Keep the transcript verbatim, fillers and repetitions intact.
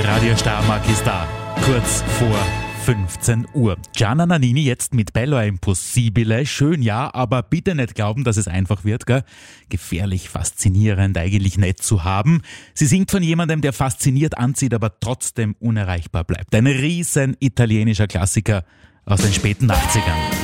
Radio Steiermark ist da, kurz vor fünfzehn Uhr. Gianna Nannini jetzt mit Bello è impossibile. Schön, ja, aber bitte nicht glauben, dass es einfach wird, gell? Gefährlich, faszinierend, eigentlich nett zu haben. Sie singt von jemandem, der fasziniert anzieht, aber trotzdem unerreichbar bleibt. Ein riesen italienischer Klassiker aus den späten achtzigern.